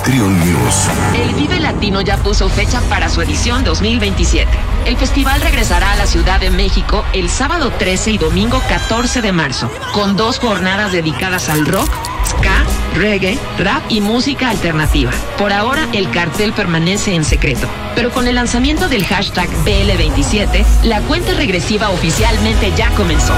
Trion News. El Vive Latino ya puso fecha para su edición 2027. El festival regresará a la Ciudad de México el sábado 13 y domingo 14 de marzo, con 2 jornadas dedicadas al rock, ska, reggae, rap y música alternativa. Por ahora, el cartel permanece en secreto, pero con el lanzamiento del hashtag BL27, la cuenta regresiva oficialmente ya comenzó.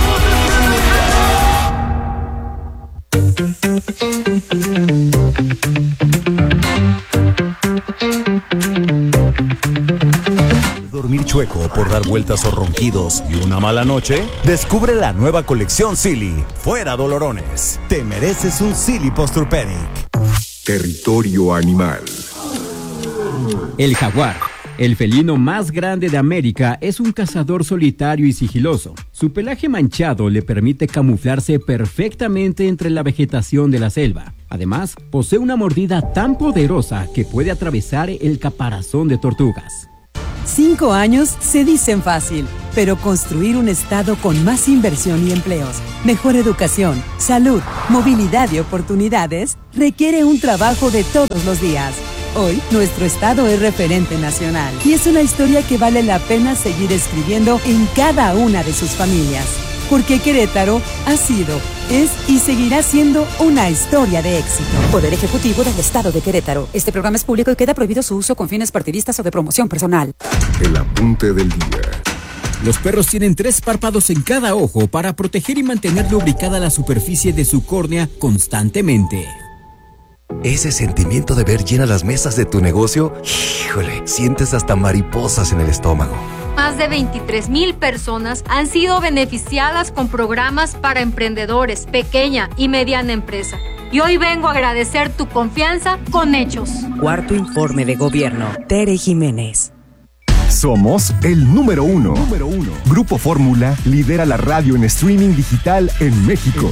¿Dormir chueco por dar vueltas o ronquidos y una mala noche? Descubre la nueva colección Silly. Fuera dolorones. Te mereces un Silly Posturepedic. Territorio animal. El jaguar, el felino más grande de América, es un cazador solitario y sigiloso. Su pelaje manchado le permite camuflarse perfectamente entre la vegetación de la selva. Además, posee una mordida tan poderosa que puede atravesar el caparazón de tortugas. 5 años se dicen fácil, pero construir un estado con más inversión y empleos, mejor educación, salud, movilidad y oportunidades requiere un trabajo de todos los días. Hoy, nuestro estado es referente nacional y es una historia que vale la pena seguir escribiendo en cada una de sus familias. Porque Querétaro ha sido, es y seguirá siendo una historia de éxito. Poder Ejecutivo del Estado de Querétaro. Este programa es público y queda prohibido su uso con fines partidistas o de promoción personal. El apunte del día. Los perros tienen 3 párpados en cada ojo para proteger y mantener lubricada la superficie de su córnea constantemente. Ese sentimiento de ver llenas las mesas de tu negocio, híjole, sientes hasta mariposas en el estómago. Más de 23,000 personas han sido beneficiadas con programas para emprendedores, pequeña y mediana empresa. Y hoy vengo a agradecer tu confianza con hechos. Cuarto informe de gobierno. Tere Jiménez. Somos el número 1. Grupo Fórmula lidera la radio en streaming digital en México.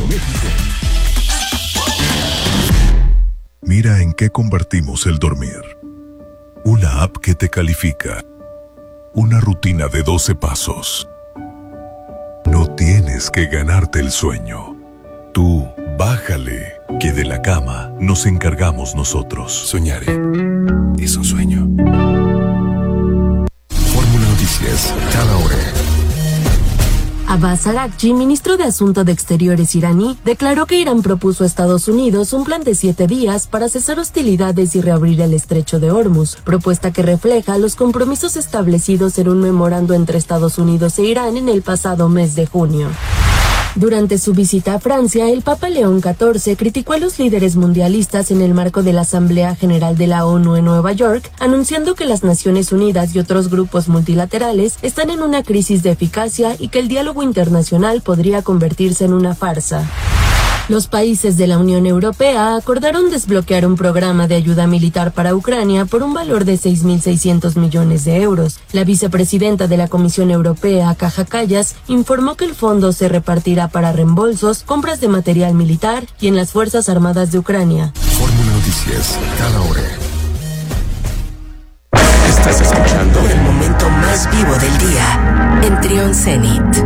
Mira en qué convertimos el dormir. Una app que te califica. Una rutina de 12 pasos. No tienes que ganarte el sueño. Tú, bájale, que de la cama nos encargamos nosotros. Soñaré. Es un sueño. Fórmula Noticias, cada hora. Abbas Araghchi, ministro de Asuntos de Exteriores iraní, declaró que Irán propuso a Estados Unidos un plan de 7 días para cesar hostilidades y reabrir el estrecho de Hormuz, propuesta que refleja los compromisos establecidos en un memorando entre Estados Unidos e Irán en el pasado mes de junio. Durante su visita a Francia, el Papa León XIV criticó a los líderes mundialistas en el marco de la Asamblea General de la ONU en Nueva York, anunciando que las Naciones Unidas y otros grupos multilaterales están en una crisis de eficacia y que el diálogo internacional podría convertirse en una farsa. Los países de la Unión Europea acordaron desbloquear un programa de ayuda militar para Ucrania por un valor de 6.600 millones de euros. La vicepresidenta de la Comisión Europea, Kaja Kallas, informó que el fondo se repartirá para reembolsos, compras de material militar y en las Fuerzas Armadas de Ucrania. Fórmula Noticias, cada hora. Estás escuchando El momento más vivo del día en Trion Zenit.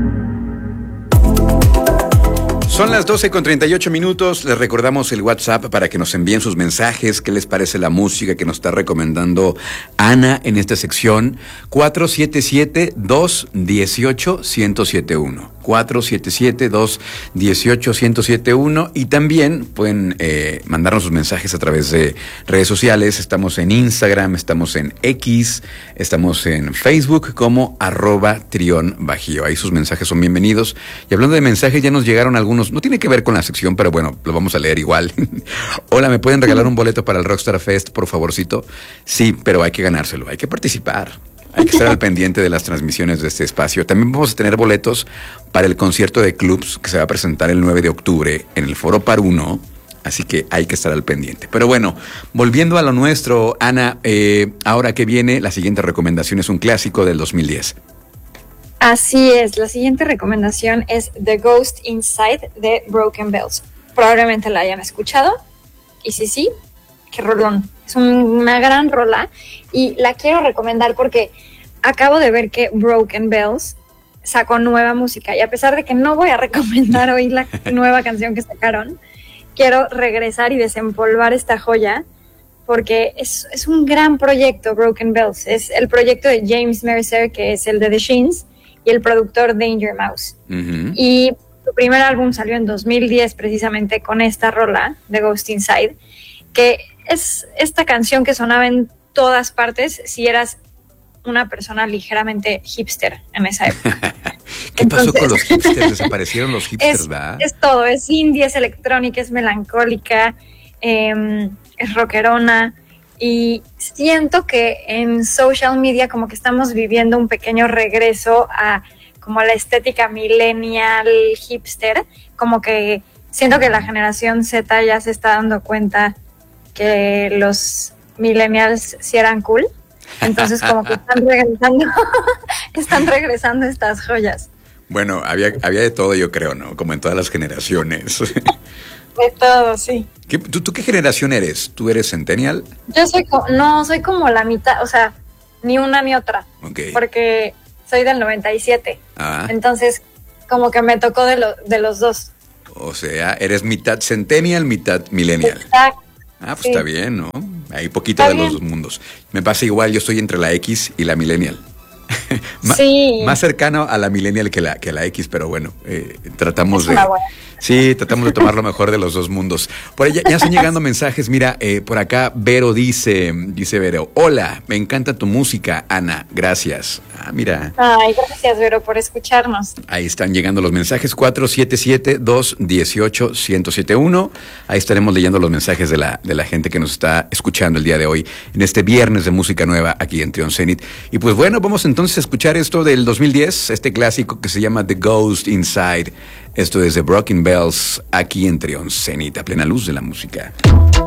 Son las 12:38. Les recordamos el WhatsApp para que nos envíen sus mensajes. ¿Qué les parece la música que nos está recomendando Ana en esta sección? 477-218-1071. 477-218-1071. Y también pueden mandarnos sus mensajes a través de redes sociales. Estamos en Instagram, estamos en X, estamos en Facebook como @Trion_Bajío. Ahí sus mensajes son bienvenidos. Y hablando de mensajes, ya nos llegaron algunos. No tiene que ver con la sección, pero bueno, lo vamos a leer igual. Hola, ¿me pueden regalar un boleto para el Rockstar Fest, por favorcito? Sí, pero hay que ganárselo, hay que participar. Hay que estar al pendiente de las transmisiones de este espacio. También vamos a tener boletos para el concierto de clubs que se va a presentar el 9 de octubre en el Foro Par 1. Así que hay que estar al pendiente. Pero bueno, volviendo a lo nuestro, Ana, ahora que viene, la siguiente recomendación es un clásico del 2010. Así es, la siguiente recomendación es The Ghost Inside de Broken Bells. Probablemente la hayan escuchado. Y sí, qué rolón. Es una gran rola y la quiero recomendar porque acabo de ver que Broken Bells sacó nueva música y a pesar de que no voy a recomendar hoy la nueva canción que sacaron, quiero regresar y desempolvar esta joya porque es un gran proyecto, Broken Bells. Es el proyecto de James Mercer, que es el de The Sheens, y el productor Danger Mouse. Y su primer álbum salió en 2010 precisamente con esta rola de Ghost Inside, que es esta canción que sonaba en todas partes si eras una persona ligeramente hipster en esa época. ¿Qué pasó con los hipsters? Desaparecieron los hipsters, ¿verdad? Es todo, es indie, es electrónica, es melancólica, es rockerona, y siento que en social media como que estamos viviendo un pequeño regreso a como la estética millennial hipster, como que siento que la generación Z ya se está dando cuenta que los millennials sí eran cool, entonces como que están regresando estas joyas. Bueno, había de todo, yo creo, ¿no? Como en todas las generaciones. De todo, sí. ¿Tú qué generación eres? ¿Tú eres centennial? Yo soy como la mitad, o sea, ni una ni otra. Okay. Porque soy del 97. Ah. Entonces, como que me tocó de los dos. O sea, eres mitad centennial, mitad millennial. Exacto. Ah, pues sí. Está bien, ¿no? Hay poquito de los dos mundos. Me pasa igual, yo estoy entre la X y la millennial. Sí. Más cercano a la millennial que la X, pero bueno, tratamos de... Sí, tratamos de tomar lo mejor de los dos mundos. Por allá ya están llegando mensajes. Mira, por acá Vero dice Vero, hola, me encanta tu música, Ana, gracias. Ah, mira. Ay, gracias, Vero, por escucharnos. Ahí están llegando los mensajes, 477-218-1071. Ahí estaremos leyendo los mensajes de la gente que nos está escuchando el día de hoy, en este viernes de música nueva aquí en Trion Zenith. Y pues bueno, vamos entonces a escuchar esto del 2010, este clásico que se llama The Ghost Inside. Esto es de Broken Bells, aquí en Trion Zenith, a plena luz de la música.